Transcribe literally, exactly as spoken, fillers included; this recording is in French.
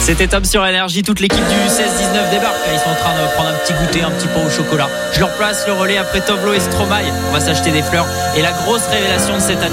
C'était Tom sur Énergie. Toute l'équipe du seize dix-neuf débarque. Ils sont en train de prendre un petit goûter, un petit pain au chocolat. Je leur place le relais après Tovlo et Stromae. On va s'acheter des fleurs. Et la grosse révélation de cette année